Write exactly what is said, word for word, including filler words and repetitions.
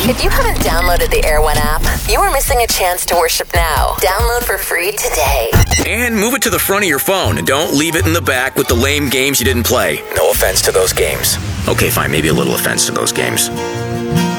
If you haven't downloaded the Air One app, you are missing a chance to worship now. Download for free today. And move it to the front of your phone. And don't leave it in the back with the lame games you didn't play. No offense to those games. Okay, fine, maybe a little offense to those games.